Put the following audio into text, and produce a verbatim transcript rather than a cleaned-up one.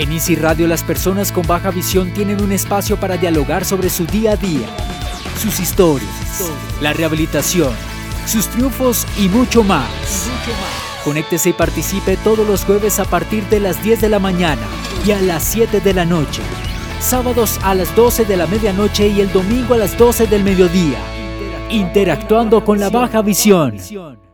En Easy Radio, las personas con baja visión tienen un espacio para dialogar sobre su día a día, sus historias, la rehabilitación, sus triunfos y mucho más. Conéctese y participe todos los jueves a partir de las diez de la mañana y a las siete de la noche. Sábados a las doce de la medianoche y el domingo a las doce del mediodía. Interactuando con la baja visión.